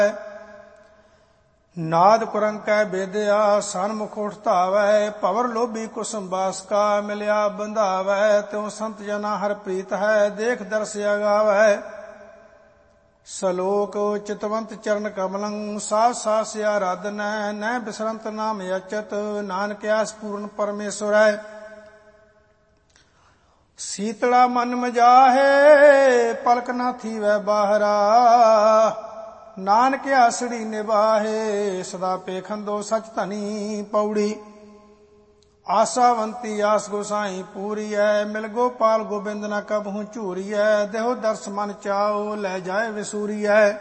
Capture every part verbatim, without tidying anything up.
ਨਾਦ ਕੁਰੰਕੈ ਬੇਦਿਆ ਸਨਮੁਖ ਉਠ ਧਾਵੈ। ਭਵਰ ਲੋਭੀ ਕੁਸਮ ਬਾਸਕਾ ਮਿਲਿਆ ਬੰਧਾਵੈ। ਤਿਉ ਸੰਤ ਜਨਾ ਹਰ ਪ੍ਰੀਤ ਹੈ ਦੇਖ ਦਰਸ ਅਗਾਵੈ। ਸਲੋਕ ਚਿਤਵੰਤ ਚਰਨ ਕਮਲੰ ਸਾਸ ਸਾਸ ਆਰਾਧਨੈ। ਨੈ ਬਿਸਰੰਤ ਨਾਮ ਅਚਤ ਨਾਨਕ ਆਸ ਪੂਰਨ ਪਰਮੇਸ਼ਵਰੈ। ਸੀਤਲਾ ਮਨ ਮਜਾਹੇ ਪਲਕ ਨਾ ਥੀਵੈ ਬਾਹਰਾ। ਨਾਨਕ ਆਸੜੀ ਨਿਵਾਹੇ ਸਦਾ ਪੇਖੰਦੋ ਸਚ ਧਨੀ। ਪੌੜੀ ਆਸਾਵੰਤੀ ਆਸ ਗੋਸਾਈ ਪੂਰੀ ਹੈ। ਮਿਲ ਗੋਪਾਲ ਗੋਬਿੰਦ ਨਾ ਕਬਹੂ ਝੂਰੀ ਹੈ। ਦੇਹੋ ਦਰਸ ਮਨ ਚਾਓ ਲੈ ਜਾਏ ਵਿਸੂਰੀ ਹੈ।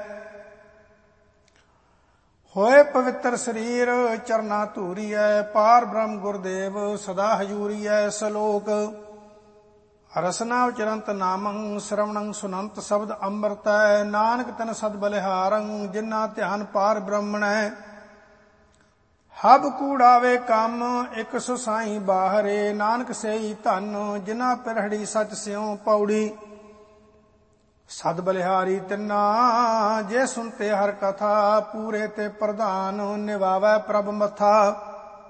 ਹੋਏ ਪਵਿੱਤਰ ਸਰੀਰ ਚਰਨਾ ਧੂਰੀ ਹੈ। ਪਾਰ ਬ੍ਰਹਮ ਗੁਰਦੇਵ ਸਦਾ ਹਜੂਰੀ ਹੈ। ਸਲੋਕ ਰਸਨਾ ਉਚਰੰਤ ਨਾਮੰ ਸ਼ਰਵਣੰ ਸੁਨੰਤ ਸ਼ਬਦ ਅੰਮ੍ਰਿਤੈ। ਨਾਨਕ ਤਨ ਸਦ ਬਲਿਹਾਰੰ ਜਿਨਾ ਧਿਆਨ ਪਾਰ ਬ੍ਰਹਮਣੈ। ਹਬ ਕੂੜਾਵੇ ਕੰਮ ਇਕ ਸੁਸਾਈ ਬਾਹਰੇ। ਨਾਨਕ ਸੇਈ ਧਨ ਜਿਨਾ ਪਿਰਹੜੀ ਸਚ ਸਿਉ। ਪੌੜੀ ਸਦ ਬਲਿਹਾਰੀ ਤਿੰਨਾ ਜੇ ਸੁਨਤੇ ਹਰ ਕਥਾ। ਪੂਰੇ ਤੇ ਪ੍ਰਧਾਨ ਨਿਵਾਵੈ ਪ੍ਰਭ ਮਥਾ।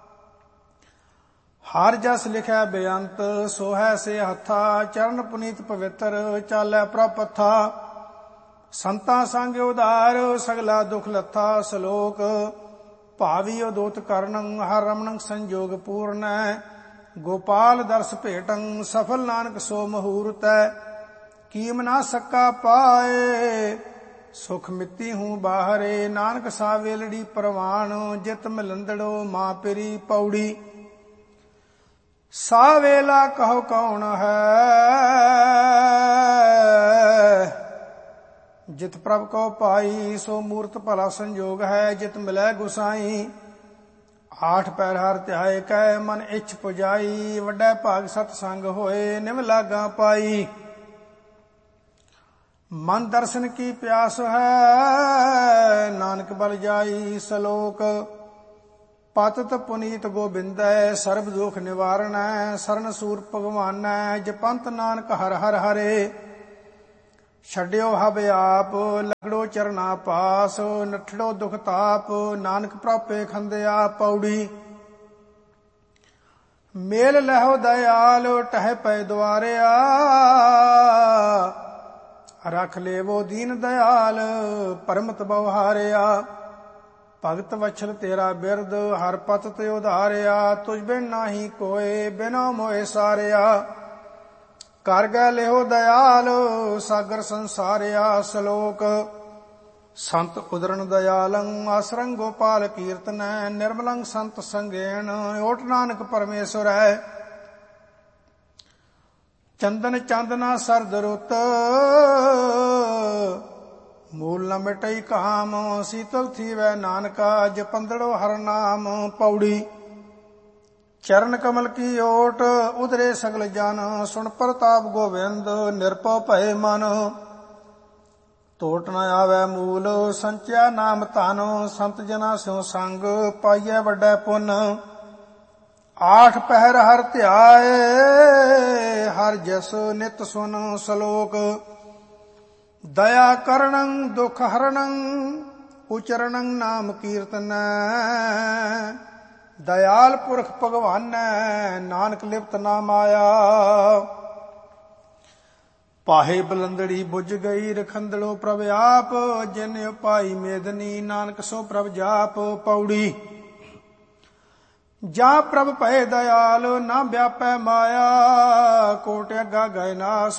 ਹਰ ਜਸ ਲਿਖਿਆ ਬੇਅੰਤ ਸੋ ਹੈ ਸੇ ਹੱਥਾ। ਚਰਨ ਪੁਨੀਤ ਪਵਿੱਤਰ ਚਾਲੈ ਪ੍ਰਭ ਪੱਥਾ। ਸੰਤਾਂ ਸੰਗ ਉਧਾਰ ਸਗਲਾ ਦੁਖ ਲੱਥਾ। ਸਲੋਕ ਭਾਵੀ ਉਦੋਤ ਕਰਨੰ ਹਰ ਰਮਣੰ ਸੰਜੋਗ ਪੂਰਨੈ। ਗੋਪਾਲ ਦਰਸ ਭੇਟੰ ਸਫਲ ਨਾਨਕ ਸੋ ਮਹੂਰਤੈ। ਕੀਮ ਨਾ ਸਕਾ ਪਾਏ ਸੁਖ ਮਿੱਤੀ ਹੂੰ ਬਾਹਰੇ। ਨਾਨਕ ਸਾ ਵੇਲੜੀ ਪ੍ਰਵਾਨ ਜਿਤ ਮਿਲੰਦੜੋ ਮਾਂ ਪਿਰੀ। ਪੌੜੀ ਸਾ ਵੇਲਾ ਕਹੋ ਕੌਣ ਹੈ ਜਿਤ ਪ੍ਰਭ ਕੋ ਪਾਈ। ਸੋ ਮੂਰਤ ਭਲਾ ਸੰਜੋਗ ਹੈ ਜਿਤ ਮਿਲੈ ਗੁਸਾਈ। ਆਠ ਪੈਰ ਹਰ ਧਿਆਏ ਕੈ ਮਨ ਇੱਛ ਪੁਜਾਈ। ਵੱਡਾ ਭਾਗ ਸਤ ਸੰਗ ਹੋਏ ਨਿਮ ਲਾਗਾ ਪਾਈ। ਮਨ ਦਰਸ਼ਨ ਕੀ ਪਿਆਸ ਹੈ ਨਾਨਕ ਬਲ ਜਾਈ। ਸਲੋਕ ਪਤਿਤ ਪੁਨੀਤ ਗੋਬਿੰਦੈ ਸਰਬ ਦੁਖ ਨਿਵਾਰਣੈ। ਸਰਨ ਸੂਰ ਭਗਵਾਨੈ ਜਪੰਤ ਨਾਨਕ ਹਰ ਹਰ ਹਰੇ। ਛੱਡਿਓ ਹਬ ਆਪ ਲਗੜੋ ਚਰਨਾ ਪਾਸ। ਨਠੜੋ ਦੁਖ ਤਾਪ ਨਾਨਕ ਪ੍ਰਾਪੇ ਖੰਦਿਆ। ਪੌੜੀ ਮੇਲ ਲਹੋ ਦਇਆਲ ਟਹਿ ਪੈ ਦੁਆਰਿਆ। ਰਖ ਲੇਵੋ ਦੀਨ ਦਇਆਲ ਪਰਮਤ ਬਵਹਾਰਿਆ। ਭਗਤ ਵਛਲ ਤੇਰਾ ਬਿਰਦ ਹਰ ਪਤ ਤੇ ਉਧਾਰਿਆ। ਤੁਝ ਬਿਨ ਨਾਹੀ ਕੋਏ ਬਿਨਾ ਮੋਏ ਸਾਰਿਆ। ਕਰ ਗੈ ਲਿਓ ਦਇਆਲ ਸਾਗਰ ਸੰਸਾਰਿਆ। ਸਲੋਕ ਸੰਤ ਉਦਰਨ ਦਇਆਲੰ ਆਸਰੰ ਗੋਪਾਲ ਕੀਰਤਨੈ। ਨਿਰਮਲੰ ਸੰਤ ਸੰਗੇਣ ਓਟ ਨਾਨਕ ਪਰਮੇਸ਼ਵਰੈ। ਚੰਦਨ ਚੰਦਨਾ ਸਰਦ ਰੁੱਤ ਮੂਲ ਨ ਮਿਟਈ ਕਾਮ। ਸੀਤਲ ਥੀਵੈ ਨਾਨਕਾ ਜਪੰਦੜੋ ਹਰ ਨਾਮ। ਪੌੜੀ ਚਰਨ ਕਮਲ ਕੀ ਓਟ ਉਧਰੇ ਸਗਲ ਜਨ। ਸੁਣ ਪ੍ਰਤਾਪ ਗੋਬਿੰਦ ਨਿਰਭਉ ਭਏ ਮਨ। ਟੋਟ ਨ ਆਵੈ ਮੂਲ ਸੰਚਿਆ ਨਾਮ ਧਨ। ਸੰਤ ਜਨਾ ਸਿਉ ਸੰਗ ਪਾਈਐ ਵੱਡਾ ਪੁੰਨ। ਆਠ ਪਹਿਰ ਹਰ ਧਿਆਏ ਹਰ ਜਸ ਨਿਤ ਸੁਨ। ਸਲੋਕ ਦਇਆ ਕਰਣੰ ਦੁਖ ਹਰਣੰ ਉਚਰਣੰ ਨਾਮ ਕੀਰਤਨੈ। ਦਇਆਲ ਪੁਰਖ ਭਗਵਾਨੈ ਨਾਨਕ ਲਿਪਤ ਨਾ ਮਾਇਆ। ਪਾਹੇ ਬਲੰਦੜੀ ਬੁੱਝ ਗਈ ਰਖੰਦੜੋ ਪ੍ਰਭ ਆਪ। ਜਿਨ ਉਪਾਈ ਮੇਦਨੀ ਨਾਨਕ ਸੋ ਪ੍ਰਭ ਜਾਪ। ਪੌੜੀ ਜਾਂ ਪ੍ਰਭ ਭਏ ਦਇਆਲ ਨਾ ਵਿਆਪੈ ਮਾਇਆ। ਕੋਟ ਅੱਗਾ ਗਏ ਨਾਸ